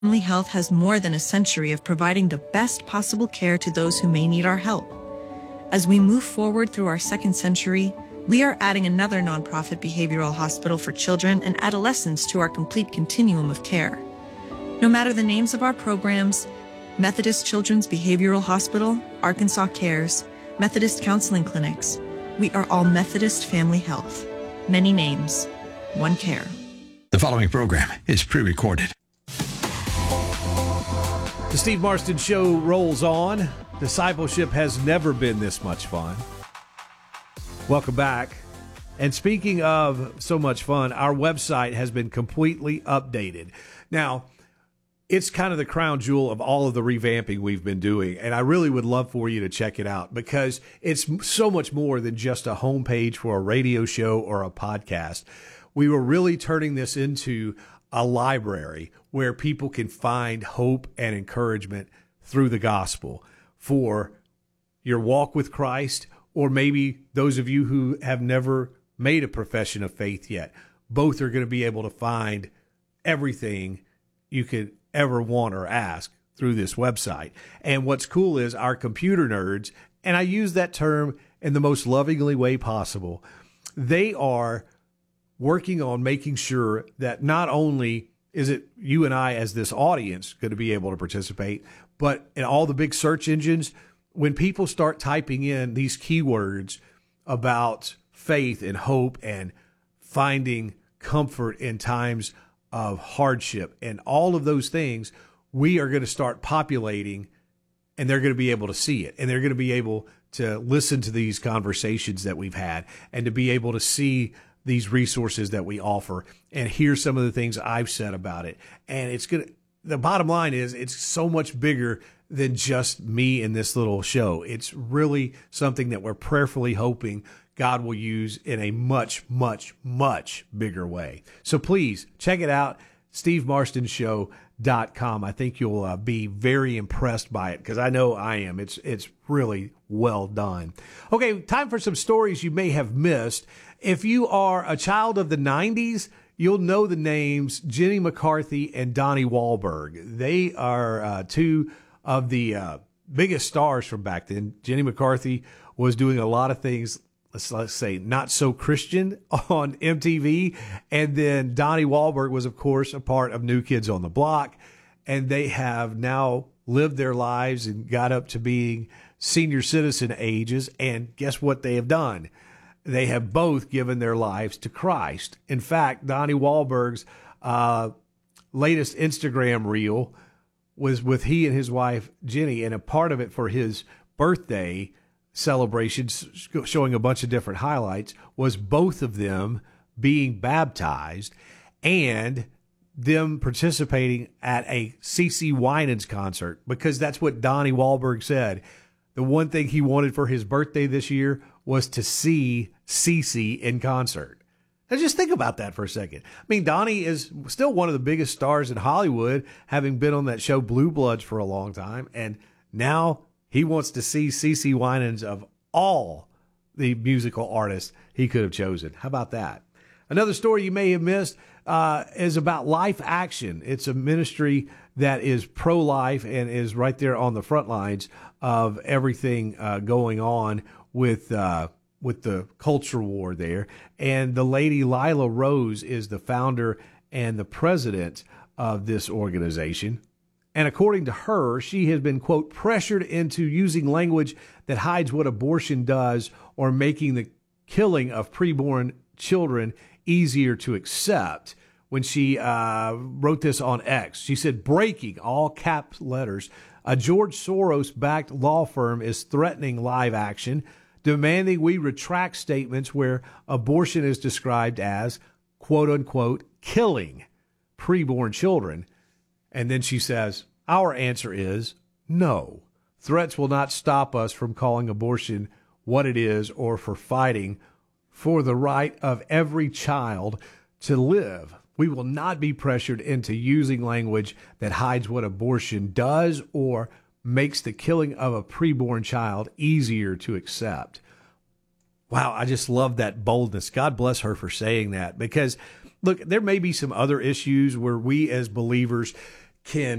Family Health has more than a century of providing the best possible care to those who may need our help. As we move forward through our second century, we are adding another nonprofit behavioral hospital for children and adolescents to our complete continuum of care. No matter the names of our programs, Methodist Children's Behavioral Hospital, Arkansas Cares, Methodist Counseling Clinics, we are all Methodist Family Health. Many names, one care. The following program is pre-recorded. The Steve Marston Show rolls on. Discipleship has never been this much fun. Welcome back. And speaking of so much fun, our website has been completely updated. Now, it's kind of the crown jewel of all of the revamping we've been doing, and I really would love for you to check it out because it's so much more than just a homepage for a radio show or a podcast. We were really turning this into a library where people can find hope and encouragement through the gospel for your walk with Christ, or maybe those of you who have never made a profession of faith yet. Both are going to be able to find everything you could ever want or ask through this website. And what's cool is our computer nerds, and I use that term in the most lovingly way possible, they are working on making sure that not only is it you and I as this audience going to be able to participate, but in all the big search engines, when people start typing in these keywords about faith and hope and finding comfort in times of hardship and all of those things, we are going to start populating, and they're going to be able to see it, and they're going to be able to listen to these conversations that we've had and to be able to see these resources that we offer and hear some of the things I've said about it. And the bottom line is it's so much bigger than just me in this little show. It's really something that we're prayerfully hoping God will use in a much, much, much bigger way. So please check it out, SteveMarstonShow.com. I think you'll be very impressed by it because I know I am. It's really well done. Okay, time for some stories you may have missed. If you are a child of the 90s, you'll know the names Jenny McCarthy and Donnie Wahlberg. They are two of the biggest stars from back then. Jenny McCarthy was doing a lot of things, let's say, not so Christian on MTV. And then Donnie Wahlberg was, of course, a part of New Kids on the Block. And they have now lived their lives and got up to being senior citizen ages. And guess what they have done? They have both given their lives to Christ. In fact, Donnie Wahlberg's latest Instagram reel was with he and his wife, Jenny, and a part of it for his birthday celebrations, showing a bunch of different highlights, was both of them being baptized and them participating at a CeCe Winans concert, because that's what Donnie Wahlberg said. The one thing he wanted for his birthday this year was to see CeCe in concert. Now just think about that for a second. I mean, Donnie is still one of the biggest stars in Hollywood, having been on that show Blue Bloods for a long time. And now he wants to see CeCe Winans of all the musical artists he could have chosen. How about that? Another story you may have missed is about Life Action. It's a ministry that is pro-life and is right there on the front lines of everything going on with the culture war there. And the lady Lila Rose is the founder and the president of this organization. And according to her, she has been, quote, pressured into using language that hides what abortion does or making the killing of preborn children easier to accept. When she wrote this on X, she said, breaking, all cap letters, a George Soros-backed law firm is threatening Live Action, demanding we retract statements where abortion is described as, quote unquote, killing preborn children. And then she says, our answer is no. Threats will not stop us from calling abortion what it is or for fighting for the right of every child to live. We will not be pressured into using language that hides what abortion does or makes the killing of a preborn child easier to accept. Wow, I just love that boldness. God bless her for saying that, because, look, there may be some other issues where we as believers can